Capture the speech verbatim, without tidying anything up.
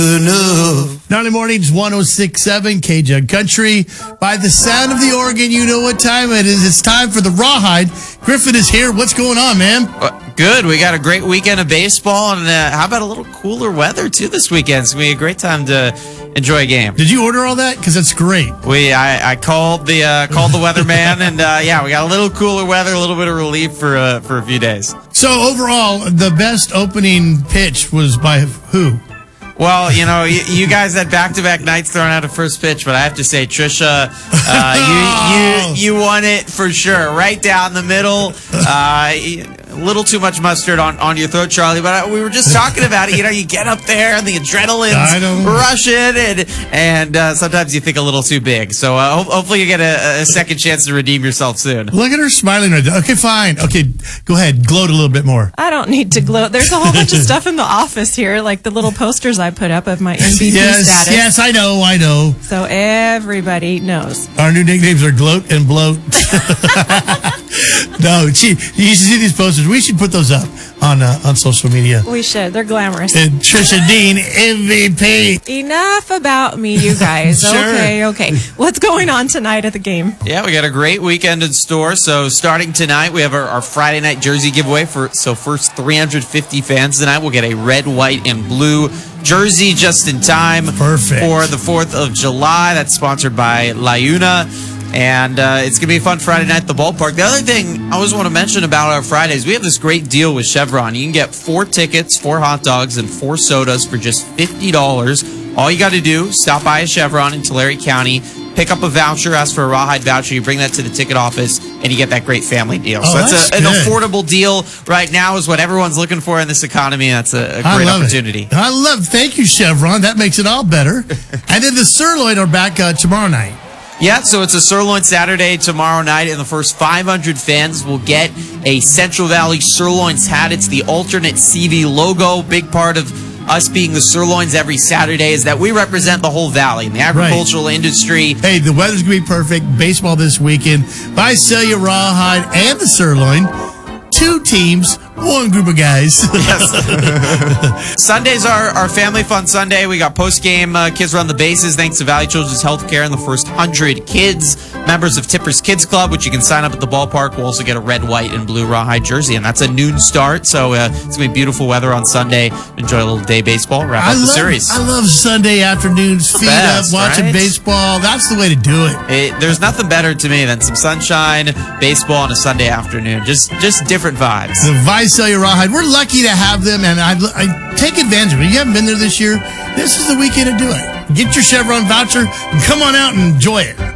Gnarly Mornings, one oh six point seven K-Jug Country. By the sound of the organ, you know what time it is. It's time for the Rawhide. Griffin is here. What's going on, man? Uh, good. We got a great weekend of baseball, and uh, how about a little cooler weather, too, this weekend? It's going to be a great time to enjoy a game. Did you order all that? Because that's great. We, I, I called the uh, called the weatherman, and uh, yeah, we got a little cooler weather, a little bit of relief for uh, for a few days. So overall, the best opening pitch was by who? Well, you know, you, you guys had back-to-back nights throwing out a first pitch, but I have to say, Trisha, uh, you, you you won it for sure. Right down the middle. Uh, a little too much mustard on, on your throat, Charlie, but we were just talking about it. You know, you get up there and the adrenaline's rushing, and, and uh, sometimes you think a little too big. So uh, ho- hopefully you get a, a second chance to redeem yourself soon. Look at her smiling right there. Okay, fine. Okay, go ahead. Gloat a little bit more. I don't need to gloat. There's a whole bunch of stuff in the office here, like the little posters I put up of my M V P yes, status. Yes, I know, I know. So everybody knows. Our new nicknames are Gloat and Bloat. No, gee, you should see these posters. We should put those up on uh, on social media. We should. They're glamorous. And Trisha Dean, M V P. Enough about me, you guys. Sure. Okay, okay. What's going on tonight at the game? Yeah, we got a great weekend in store. So starting tonight, we have our, our Friday night jersey giveaway. For So first three hundred fifty fans tonight will get a red, white, and blue jersey just in time. Perfect. For the fourth of July. That's sponsored by La Una. And uh, it's going to be a fun Friday night at the ballpark. The other thing I always want to mention about our Fridays, we have this great deal with Chevron. You can get four tickets, four hot dogs, and four sodas for just fifty dollars. All you got to do, stop by a Chevron in Tulare County, pick up a voucher, ask for a Rawhide voucher, you bring that to the ticket office, and you get that great family deal. Oh, so that's, that's a, an good. affordable deal right now is what everyone's looking for in this economy. That's a, a great I love opportunity. It. I love Thank you, Chevron. That makes it all better. And then the sirloin are back uh, tomorrow night. Yeah, so it's a sirloin Saturday tomorrow night, and the first five hundred fans will get a Central Valley Sirloins hat. It's the alternate C V logo. Big part of us being the Sirloins every Saturday is that we represent the whole valley in the agricultural right. industry. Hey, the weather's going to be perfect. Baseball this weekend. Visalia, Rawhide, and the Sirloin. Two teams, one group of guys. Yes. Sundays are our family fun Sunday. We got post-game uh, Kids Run the Bases thanks to Valley Children's Healthcare and the first one hundred kids, members of Tippers Kids Club, which you can sign up at the ballpark. We'll also get a red, white, and blue Rawhide jersey, and that's a noon start, so uh, it's going to be beautiful weather on Sunday. Enjoy a little day baseball, wrap I up love, the series. I love Sunday afternoons, feet best, up, watching right? baseball. That's the way to do it. it. There's nothing better to me than some sunshine, baseball, on a Sunday afternoon. Just, just different vibes. The Visalia Rawhide. We're lucky to have them, and I, I take advantage of it. You haven't been there this year. This is the weekend to do it. Get your Chevron voucher and come on out and enjoy it.